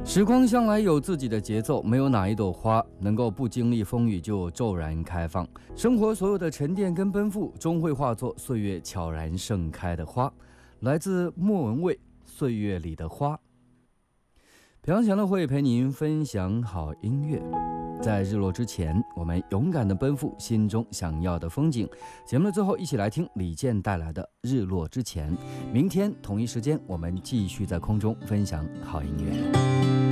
时光向来有自己的节奏，没有哪一朵花能够不经历风雨就骤然开放。生活所有的沉淀跟奔赴，终会化作岁月悄然盛开的花。来自莫文蔚《岁月里的花》。平安祥乐会陪您分享好音乐。在日落之前，我们勇敢地奔赴心中想要的风景。节目的最后，一起来听李健带来的《日落之前》。明天同一时间，我们继续在空中分享好音乐。